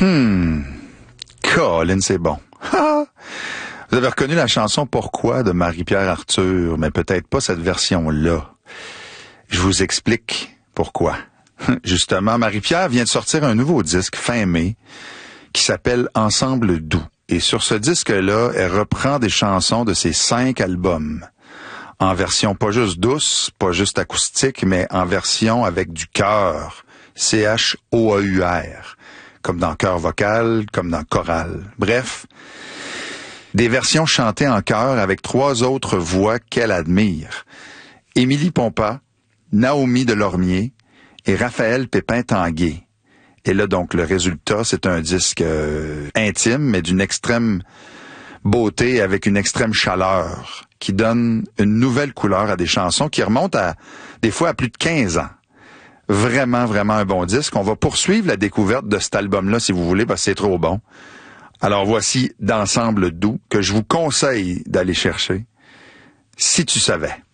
Colin, c'est bon. Vous avez reconnu la chanson Pourquoi de Marie-Pierre Arthur, mais peut-être pas cette version-là. Je vous explique pourquoi. Justement, Marie-Pierre vient de sortir un nouveau disque fin mai qui s'appelle Ensemble doux. Et sur ce disque-là, elle reprend des chansons de ses 5 albums. En version pas juste douce, pas juste acoustique, mais en version avec du chœur. C-H-O-A-U-R. Comme dans chœur vocal, comme dans chorale. Bref, des versions chantées en chœur avec 3 autres voix qu'elle admire. Émilie Pompa, Naomi Delormier et Raphaël Pépin-Tanguay. Et là, donc, le résultat, c'est un disque intime, mais d'une extrême beauté avec une extrême chaleur qui donne une nouvelle couleur à des chansons qui remontent des fois à plus de 15 ans. Vraiment, vraiment un bon disque. On va poursuivre la découverte de cet album-là, si vous voulez, parce que c'est trop bon. Alors, voici d'Ensemble doux que je vous conseille d'aller chercher. Si tu savais.